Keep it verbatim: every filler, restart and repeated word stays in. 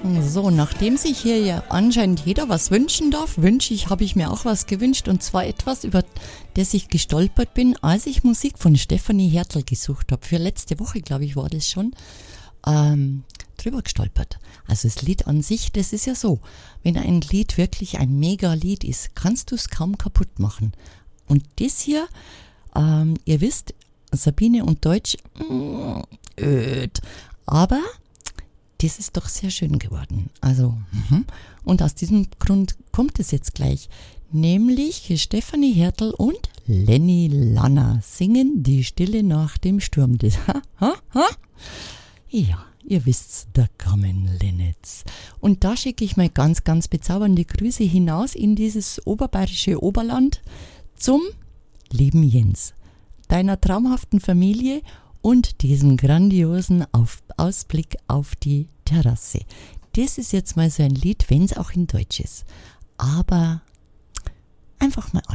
So, nachdem sich hier ja anscheinend jeder was wünschen darf, wünsche ich, habe ich mir auch was gewünscht, und zwar etwas, über das ich gestolpert bin, als ich Musik von Stefanie Hertel gesucht habe. Für letzte Woche, glaube ich, war das schon, ähm, drüber gestolpert. Also das Lied an sich, das ist ja so, wenn ein Lied wirklich ein Mega-Lied ist, kannst du es kaum kaputt machen. Und das hier, ähm, ihr wisst, Sabine und Deutsch, mm, öd, aber das ist doch sehr schön geworden. Also, mhm. Und aus diesem Grund kommt es jetzt gleich. Nämlich Stefanie Hertel und Lenny Lanner singen Die Stille nach dem Sturm. Das, ha, ha, ha? Ja, ihr wisst's, der Carmen Lennitz. Und da schicke ich mal ganz, ganz bezaubernde Grüße hinaus in dieses oberbayerische Oberland zum lieben Jens, deiner traumhaften Familie und diesem grandiosen auf, Ausblick auf die Terrasse. Das ist jetzt mal so ein Lied, wenn es auch in Deutsch ist. Aber einfach mal